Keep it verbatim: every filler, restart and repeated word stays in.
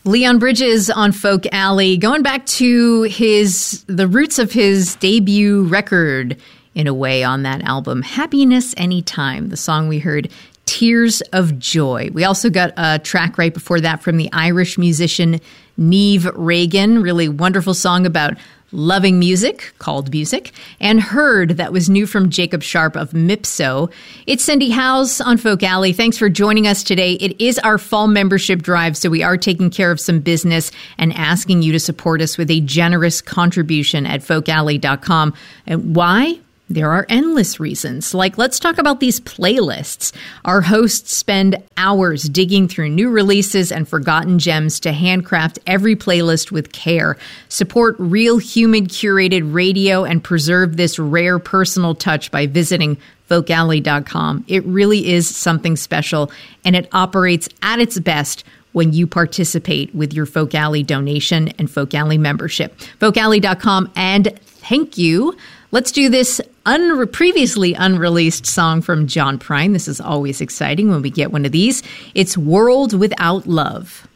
Leon Bridges on Folk Alley, going back to his the roots of his debut record, in a way, on that album, Happiness Anytime, the song we heard, Tears of Joy. We also got a track right before that from the Irish musician Niamh Reagan, really wonderful song about loving music, called Music, and Heard, that was new from Jacob Sharp of Mipso. It's Cindy Howes on Folk Alley. Thanks for joining us today. It is our fall membership drive, so we are taking care of some business and asking you to support us with a generous contribution at folk alley dot com. And why? There are endless reasons. Like, let's talk about these playlists. Our hosts spend hours digging through new releases and forgotten gems to handcraft every playlist with care. Support real human curated radio and preserve this rare personal touch by visiting folk alley dot com. It really is something special, and it operates at its best when you participate with your Folk Alley donation and Folk Alley membership. folk alley dot com, and thank you. Let's do this un- previously unreleased song from John Prine. This is always exciting when we get one of these. It's World Without Love.